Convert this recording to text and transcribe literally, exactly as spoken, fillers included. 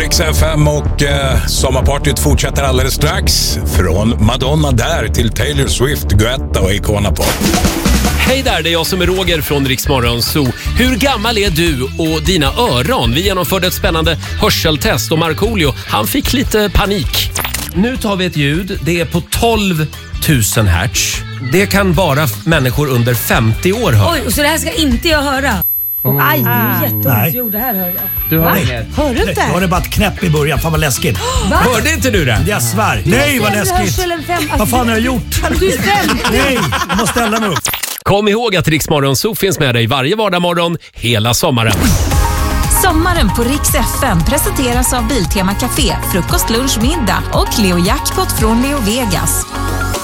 Rix F M och eh, sommarpartyt fortsätter alldeles strax. Från Madonna där till Taylor Swift, Guetta och Icona Pop. Hej där, det är jag som är Roger från Rix Morgon Zoo. Hur gammal är du och dina öron? Vi genomförde ett spännande hörseltest och Markoolio, han fick lite panik. Nu tar vi ett ljud, det är på tolv tusen hertz. Det kan bara människor under femtio år höra. Oj, så det här ska inte jag höra? Oh, aj, det är jätteont. Jo, det här hör jag. Du hör inget. Hör du inte? Jag hörde bara ett knäpp i början, fan vad läskigt. Va? Hörde inte du det? Jag svär. Nej, vad läskigt. Vad fan har jag gjort? Du är fem. Nej, jag måste ställa mig upp. Kom ihåg att Rix Morgon Zoo finns med dig varje vardagsmorgon hela sommaren. Sommaren på Rix F M presenteras av Biltema Café, frukost, lunch, middag och Leo Jackpot från Leo Vegas.